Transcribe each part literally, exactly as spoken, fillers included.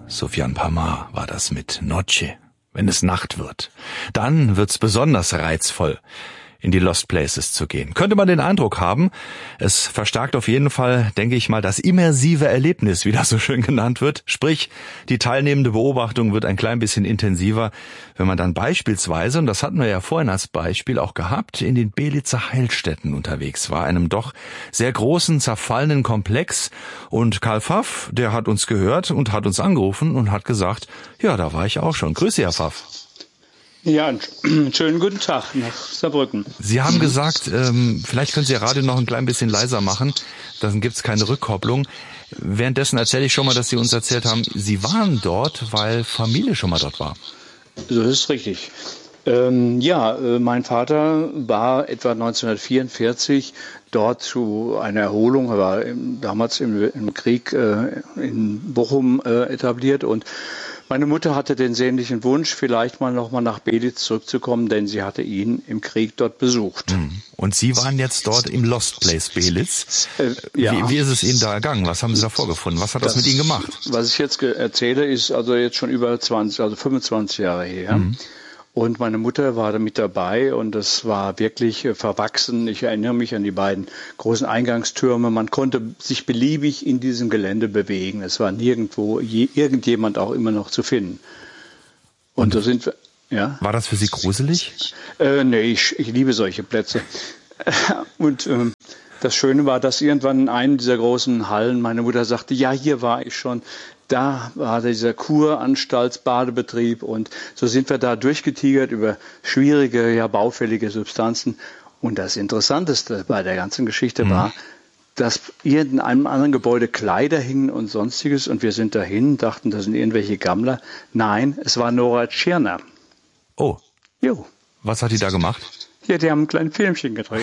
Sufjan Pamar war das mit Noche. Wenn es Nacht wird, dann wird's besonders reizvoll, in die Lost Places zu gehen. Könnte man den Eindruck haben, es verstärkt auf jeden Fall, denke ich mal, das immersive Erlebnis, wie das so schön genannt wird. Sprich, die teilnehmende Beobachtung wird ein klein bisschen intensiver, wenn man dann beispielsweise, und das hatten wir ja vorhin als Beispiel auch gehabt, in den Belitzer Heilstätten unterwegs war, einem doch sehr großen, zerfallenen Komplex. Und Karl Pfaff, der hat uns gehört und hat uns angerufen und hat gesagt, ja, da war ich auch schon. Grüße, Herr Pfaff. Ja, einen schönen guten Tag nach Saarbrücken. Sie haben gesagt, ähm, vielleicht können Sie Ihr Radio noch ein klein bisschen leiser machen, dann gibt's keine Rückkopplung. Währenddessen erzähle ich schon mal, dass Sie uns erzählt haben, Sie waren dort, weil Familie schon mal dort war. So ist es richtig. Ähm, ja, äh, mein Vater war etwa neunzehnhundertvierundvierzig dort zu einer Erholung, er war im, damals im, im Krieg äh, in Bochum äh, etabliert, und meine Mutter hatte den sehnlichen Wunsch, vielleicht mal noch mal nach Belitz zurückzukommen, denn sie hatte ihn im Krieg dort besucht. Und Sie waren jetzt dort im Lost Place Belitz. Äh, ja. wie, wie ist es Ihnen da ergangen? Was haben Sie da vorgefunden? Was hat das, das mit Ihnen gemacht? Was ich jetzt erzähle, ist also jetzt schon über zwanzig, also fünfundzwanzig Jahre her. Mhm. Und meine Mutter war da mit dabei, und das war wirklich verwachsen. Ich erinnere mich an die beiden großen Eingangstürme. Man konnte sich beliebig in diesem Gelände bewegen. Es war nirgendwo je, irgendjemand auch immer noch zu finden. Und, und da sind wir, ja. War das für Sie gruselig? Äh, nee, ich, ich liebe solche Plätze. Und ähm, das Schöne war, dass irgendwann in einem dieser großen Hallen meine Mutter sagte, ja, hier war ich schon. Da war dieser Kuranstaltsbadebetrieb, und so sind wir da durchgetigert über schwierige, ja baufällige Substanzen. Und das Interessanteste bei der ganzen Geschichte mhm. war, dass in einem anderen Gebäude Kleider hingen und Sonstiges, und wir sind dahin, dachten, das sind irgendwelche Gammler. Nein, es war Nora Tschirner. Oh. Jo. Was hat die da gemacht? Ja, die haben ein kleines Filmchen gedreht.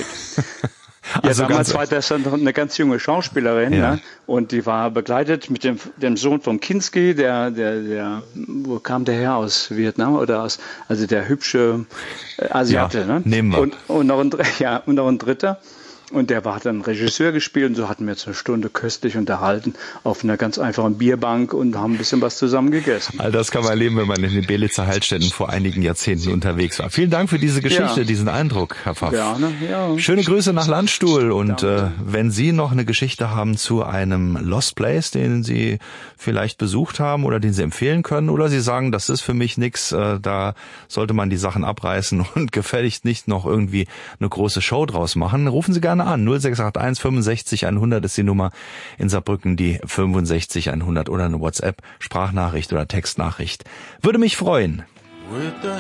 Ja, also damals war das dann eine ganz junge Schauspielerin, ja. Ne? Und die war begleitet mit dem, dem Sohn von Kinski, der, der, der, wo kam der her, aus Vietnam oder aus, also der hübsche Asiate, ja, ne? Nehmen wir. Und, und noch ein, ja, und noch ein dritter. Und der war dann Regisseur gespielt, und so hatten wir jetzt eine Stunde köstlich unterhalten auf einer ganz einfachen Bierbank und haben ein bisschen was zusammen gegessen. All das kann man erleben, wenn man in den Belitzer Heilstätten vor einigen Jahrzehnten unterwegs war. Vielen Dank für diese Geschichte, ja. diesen Eindruck, Herr Pfaff. Gerne, ja. Schöne Grüße nach Landstuhl, und äh, wenn Sie noch eine Geschichte haben zu einem Lost Place, den Sie vielleicht besucht haben oder den Sie empfehlen können, oder Sie sagen, das ist für mich nix, äh, da sollte man die Sachen abreißen und gefälligst nicht noch irgendwie eine große Show draus machen, rufen Sie gerne an. null sechs acht eins fünfundsechzig hundert ist die Nummer in Saarbrücken, die fünfundsechzig hundert, oder eine WhatsApp, Sprachnachricht oder Textnachricht. Würde mich freuen.